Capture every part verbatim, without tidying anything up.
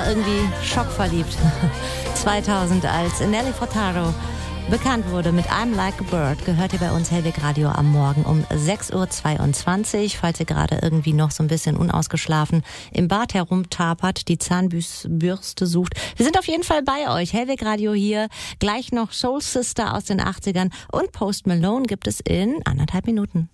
irgendwie schockverliebt. zweitausend, als Nelly Furtado bekannt wurde mit I'm Like a Bird, gehört ihr bei uns Hellweg Radio am Morgen um sechs Uhr zweiundzwanzig. Falls ihr gerade irgendwie noch so ein bisschen unausgeschlafen im Bad herumtapert, die Zahnbürste sucht. Wir sind auf jeden Fall bei euch. Hellweg Radio hier. Gleich noch Soul Sister aus den achtzigern und Post Malone gibt es in anderthalb Minuten.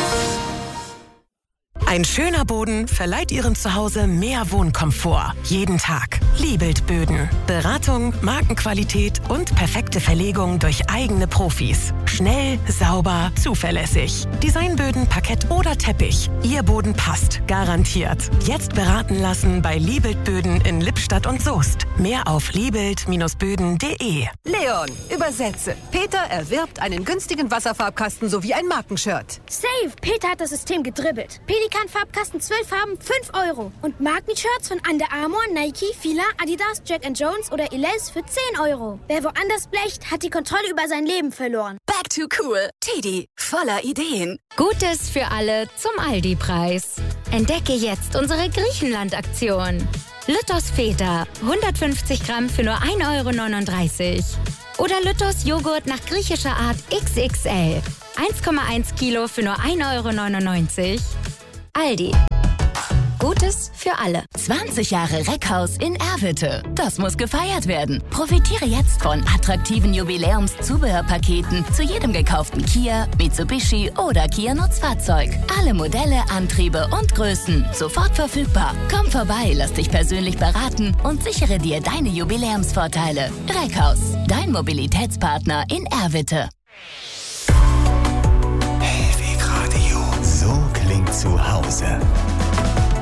Ein schöner Boden verleiht Ihrem Zuhause mehr Wohnkomfort. Jeden Tag. Liebelt Böden. Beratung, Markenqualität und perfekte Verlegung durch eigene Profis. Schnell, sauber, zuverlässig. Designböden, Parkett oder Teppich. Ihr Boden passt. Garantiert. Jetzt beraten lassen bei Liebelt Böden in Lippstadt und Soest. Mehr auf liebelt Böden punkt de. Leon, übersetze. Peter erwirbt einen günstigen Wasserfarbkasten sowie ein Markenshirt. Safe! Peter hat das System gedribbelt. Pelikan-Farbkasten zwölf Farben, fünf Euro. Und Markenshirts von Under Armour, Nike, Fila, Adidas, Jack and Jones oder Elize für zehn Euro. Wer woanders blecht, hat die Kontrolle über sein Leben verloren. Back to cool. Teddy, voller Ideen. Gutes für alle zum Aldi-Preis. Entdecke jetzt unsere Griechenland-Aktion. Lütters Feta, hundertfünfzig Gramm für nur ein Euro neununddreißig. Oder Lütters Joghurt nach griechischer Art X X L. eins Komma eins Kilo für nur ein Euro neunundneunzig. Aldi. Gutes für alle. zwanzig Jahre Reckhaus in Erwitte. Das muss gefeiert werden. Profitiere jetzt von attraktiven Jubiläums-Zubehörpaketen zu jedem gekauften Kia, Mitsubishi oder Kia Nutzfahrzeug. Alle Modelle, Antriebe und Größen sofort verfügbar. Komm vorbei, lass dich persönlich beraten und sichere dir deine Jubiläumsvorteile. Reckhaus, dein Mobilitätspartner in Erwitte. Hellweg Radio. So klingt zu Hause.